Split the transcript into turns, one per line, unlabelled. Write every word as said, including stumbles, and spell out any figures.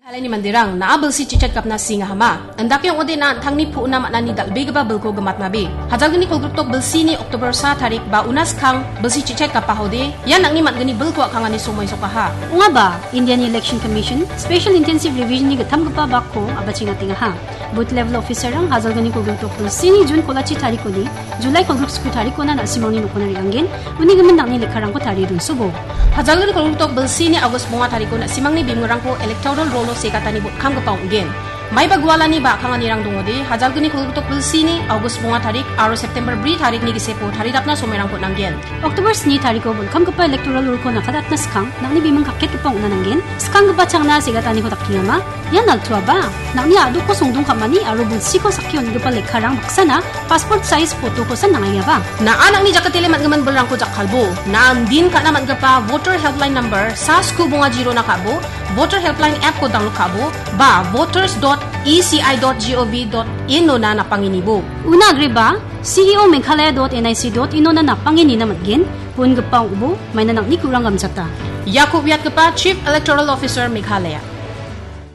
Halay ni mandirang naabel si cicet kap na singa hama. Andak yung ode na tangni pu na maknani dalbe ba belko gamat mabi. Hadal gani kulgrutok belsi ni Oktober sa tarik ba unas kang belsi cicet kap pahode. Yan ang imat gani belko kang ani sumoy sokaha.
Unga ba Indian Election Commission Special Intensive Revision ni gatam gapa bakko abachinga tinga ha. Booth level officer ang hadal gani kulgrutok belsi ni June kolachi tarik ko ni July kulgruk sku tarik ko na na simoni no kunari angin. Uni gaman dang ni lekarang ko tari dun subo.
Hadal gani kulgrutok belsi ni August bunga tarik ko na simang ni bimurang ko electoral rolo sekata ni but kam gapang again. May bagwala ni ba kang anirang dungodi hajal gani kulgutok belsi ni August bunga tarik aro September bri tarik ni gisepo taridap na sumerang ko nanggen.
October ni tarik ko bul kam gapa electoral rule ko nakadat na skang nang ni bimang kakket gapang una nanggen. Skang gapa chang na sigata ni ko takiyama. Yan naltua ba? Nang ni adu ko sungdung kamani aro bulsi ko sakyon gapa lekharang baksana passport size photo ko sa nangaya ba.
Na anang ni jakatile matgaman bulrang ko jakkalbo. Na din ka naman gapa voter helpline number sa sku bunga zero na kabo. Voter helpline app ko download kabo ba voters dot e c i dot gov dot in no na napanginibo.
Una agri ba? C E O Meghalaya dot N I C dot in no na napangini na matgin pun gapang ubo may nanak ni kurang gamsata.
Yakub Yat gapa Chief Electoral Officer Meghalaya.